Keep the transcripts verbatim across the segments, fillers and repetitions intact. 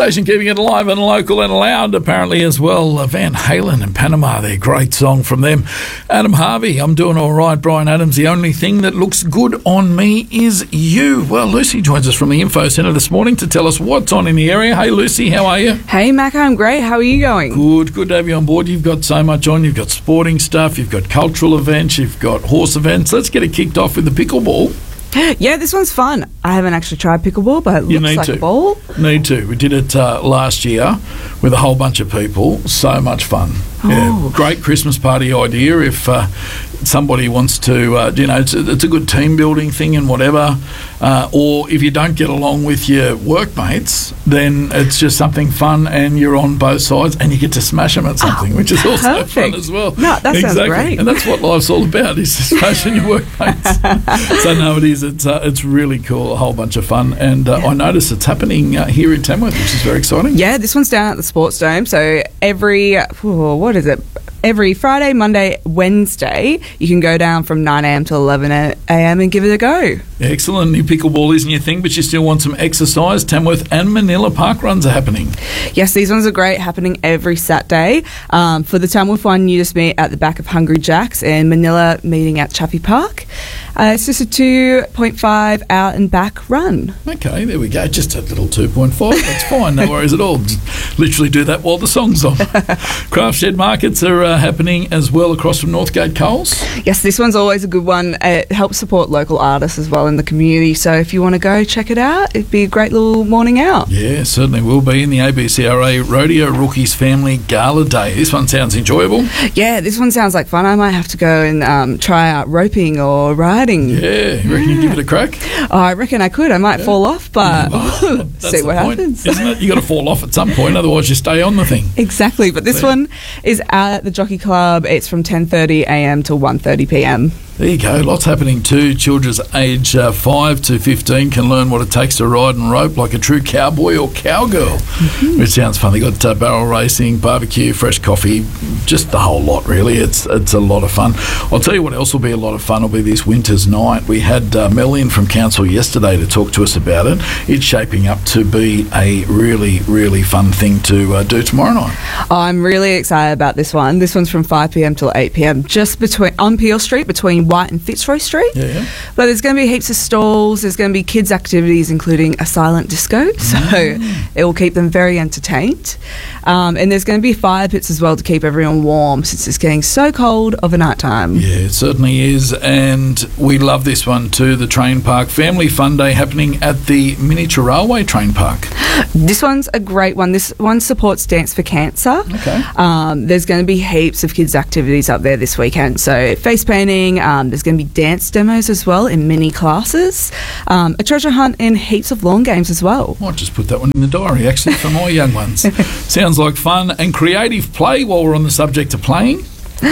Station keeping it alive and local and loud, apparently, as well. Uh, Van Halen and Panama, their great song from them. Adam Harvey, I'm doing all right. Brian Adams, the only thing that looks good on me is you. Well, Lucy joins us from the Info Centre this morning to tell us what's on in the area. Hey, Lucy, how are you? Hey, Mac, I'm great. How are you going? Good, good to have you on board. You've got so much on. You've got sporting stuff, you've got cultural events, you've got horse events. Let's get it kicked off with the pickleball. Yeah, this one's fun. I haven't actually tried pickleball, but it You looks need like to. a ball. Need to. We did it uh, last year with a whole bunch of people. So much fun. Oh. Yeah, great Christmas party idea if uh, somebody wants to, uh, you know, it's a, it's a good team building thing and whatever. Uh, or if you don't get along with your workmates, then it's just something fun and you're on both sides and you get to smash them at something, Oh, which is also perfect. fun as well. No, that sounds exactly. great. And that's what life's all about, is smashing your workmates. So no, it is. It's uh, it's really cool, a whole bunch of fun. And uh, Yeah. I notice it's happening uh, here in Tamworth, which is very exciting. Yeah, this one's down at the Sports Dome. So every, oh, what is it? Every Friday, Monday, Wednesday, you can go down from nine a.m. to eleven a.m. and give it a go. Excellent. New pickleball isn't your thing, but you still want some exercise. Tamworth and Manila park runs are happening. Yes, these ones are great, happening every Saturday. Um, for the Tamworth one, you just meet at the back of Hungry Jack's, and Manila meeting at Chaffey Park. Uh, it's just a two point five out and back run. Okay, there we go. Just a little two point five. That's fine. No worries at all. Just literally do that while the song's on. Craft shed markets are uh, happening as well across from Northgate Coles. Yes, this one's always a good one. It helps support local artists as well in the community. So if you want to go check it out, it'd be a great little morning out. Yeah, certainly will be in the A B C R A Rodeo Rookies Family Gala Day. This one sounds enjoyable. Yeah, this one sounds like fun. I might have to go and um, try out roping or riding. Yeah, you reckon you give it a crack? Oh, I reckon I could. I might Yeah. fall off, but Oh, that's see the what point, happens. isn't it? You got to fall off at some point, otherwise you stay on the thing. Exactly, but this Yeah. one is out at the Jockey Club. It's from ten thirty a.m. to one thirty p.m. There you go. Lots happening too. Children's age uh, five to fifteen can learn what it takes to ride and rope like a true cowboy or cowgirl, mm-hmm. which sounds fun. They got uh, barrel racing, barbecue, fresh coffee, just the whole lot really. It's it's a lot of fun. I'll tell you what else will be a lot of fun will be this winter's night. We had uh, Mel in from council yesterday to talk to us about it. It's shaping up to be a really, really fun thing to uh, do tomorrow night. I'm really excited about this one. This one's from five p.m. till eight p.m. just between on Peel Street between White and Fitzroy Street. Yeah, yeah. But there's going to be heaps of stalls. There's going to be kids' activities, including a silent disco. So Mm. it will keep them very entertained. Um, and there's going to be fire pits as well to keep everyone warm since it's getting so cold of a night time. Yeah, it certainly is, and we love this one too, the Train Park Family Fun Day happening at the Miniature Railway Train Park. This one's a great one. This one supports Dance for Cancer. Okay. Um, there's going to be heaps of kids' activities up there this weekend. So face painting, um, there's going to be dance demos as well in mini classes, um, a treasure hunt and heaps of lawn games as well. Might just put that one in the diary, actually, for my young ones. Sounds like fun and creative play while we're on the subject of playing.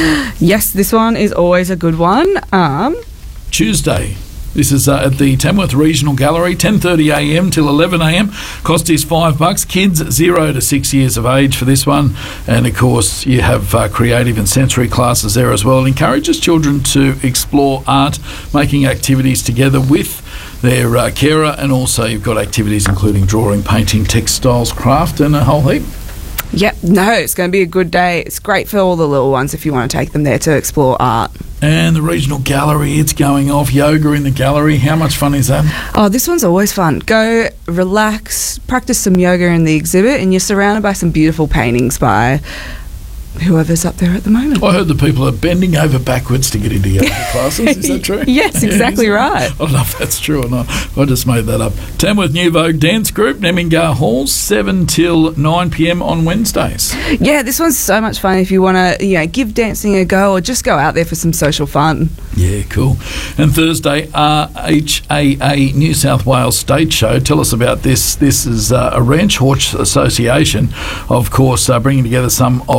Yes, this one is always a good one. Um, Tuesday. This is uh, at the Tamworth Regional Gallery, ten thirty a.m. till eleven a.m. Cost is five bucks. Kids zero to six years of age for this one, and of course you have uh, creative and sensory classes there as well. It encourages children to explore art, making activities together with their uh, carer, and also you've got activities including drawing, painting, textiles, craft, and a whole heap. Yep, no, it's going to be a good day. It's great for all the little ones if you want to take them there to explore art. And the regional gallery, it's going off. Yoga in the gallery. How much fun is that? Oh, this one's always fun. Go, relax, practice some yoga in the exhibit, and you're surrounded by some beautiful paintings by whoever's up there at the moment. I heard the people are bending over backwards to get into yoga classes. Is that true? Yes, exactly Yeah, right. I don't know if that's true or not. I just made that up. Tamworth New Vogue Dance Group, Nemmingar Hall, seven till nine p.m. on Wednesdays. Yeah, this one's so much fun if you want to, you know, give dancing a go or just go out there for some social fun. Yeah, cool. And Thursday, R H A A New South Wales State Show. Tell us about this. This is uh, a Ranch Horse Association, of course, uh, bringing together some of the country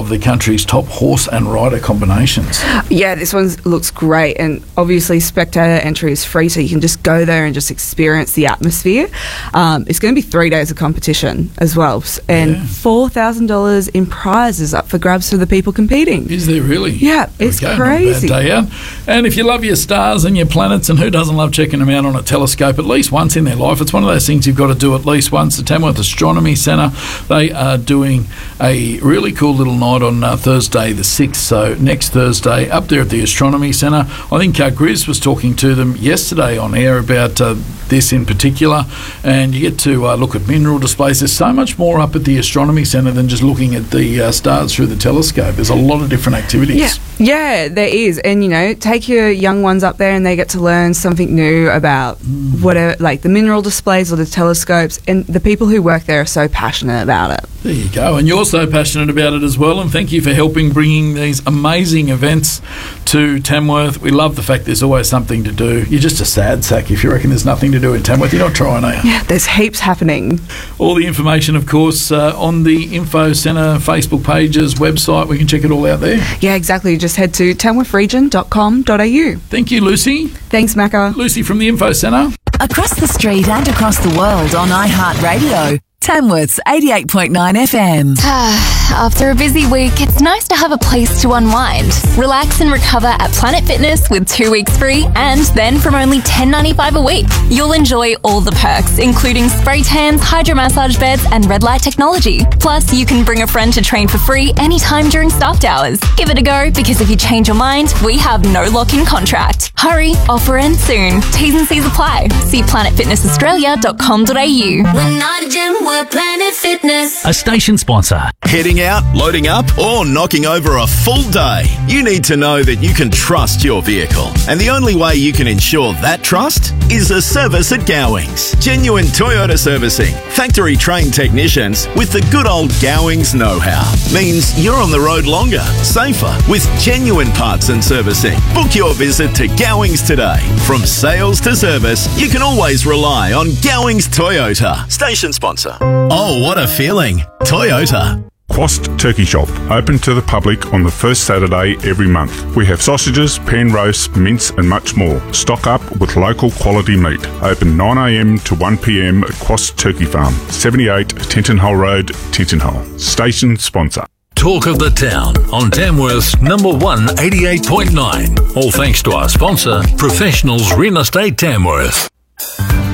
country's top horse and rider combinations. Yeah, this one looks great, and obviously spectator entry is free, so you can just go there and just experience the atmosphere. Um, it's going to be three days of competition as well, and Yeah. four thousand dollars in prizes up for grabs for the people competing. Is there really? Yeah, it's Okay, crazy. Not a bad day out. And if you love your stars and your planets, and who doesn't love checking them out on a telescope at least once in their life, it's one of those things you've got to do at least once. The Tamworth Astronomy Centre, they are doing a really cool little night on uh, Thursday the sixth, so next Thursday up there at the Astronomy Centre. I think uh, Grizz was talking to them yesterday on air about uh, this in particular, and you get to uh, look at mineral displays. There's so much more up at the Astronomy Centre than just looking at the uh, stars through the telescope. There's a lot of different activities. Yeah, yeah, there is, and you know, take your young ones up there, and they get to learn something new about mm. whatever, like the mineral displays or the telescopes. And the people who work there are so passionate about it. There you go, and you're so passionate about it as well. And thank you for helping bringing these amazing events to Tamworth. We love the fact there's always something to do. You're just a sad sack if you reckon there's nothing to do in Tamworth. You're not trying, are you? Yeah, there's heaps happening. All the information, of course, uh, on the Info Centre Facebook pages, website. We can check it all out there. Yeah, exactly. Just head to tamworth region dot com dot a u. Thank you, Lucy. Thanks, Macca. Lucy from the Info Centre. Across the street and across the world on iHeartRadio. Tamworth's eighty-eight point nine F M. After a busy week, it's nice to have a place to unwind. Relax and recover at Planet Fitness with two weeks free, and then from only ten dollars ninety-five a week, you'll enjoy all the perks, including spray tans, hydro massage beds, and red light technology. Plus, you can bring a friend to train for free anytime during staffed hours. Give it a go, because if you change your mind, we have no lock-in contract. Hurry, offer ends soon. T's and C's apply. See planet fitness australia dot com dot a u. We're not a gym, we're Planet Fitness. A station sponsor. Heading out, loading up, or knocking over a full day? You need to know that you can trust your vehicle. And the only way you can ensure that trust is a service at Gowings. Genuine Toyota servicing. Factory trained technicians with the good old Gowings know-how. Means you're on the road longer, safer, with genuine parts and servicing. Book your visit to Gowings today. From sales to service, you can always rely on Gowings Toyota. Station sponsor. Oh, what a feeling. Toyota. Quast Turkey Shop, open to the public on the first Saturday every month. We have sausages, pan roasts, mince and much more. Stock up with local quality meat. Open nine a m to one p m at Quast Turkey Farm, seventy-eight Tenton Road, Tenton. Station sponsor. Talk of the town on Tamworth's number one eighty-eight point nine. All thanks to our sponsor, Professionals Real Estate Tamworth.